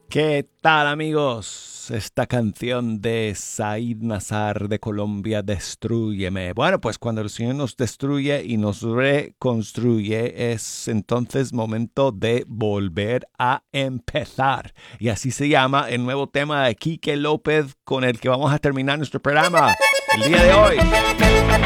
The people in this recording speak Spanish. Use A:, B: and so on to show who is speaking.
A: ¿Qué tal, amigos? Esta canción de Said Nazar de Colombia, Destrúyeme. Bueno, pues cuando el Señor nos destruye y nos reconstruye, es entonces momento de volver a empezar. Y así se llama el nuevo tema de Quique López con el que vamos a terminar nuestro programa el día de hoy.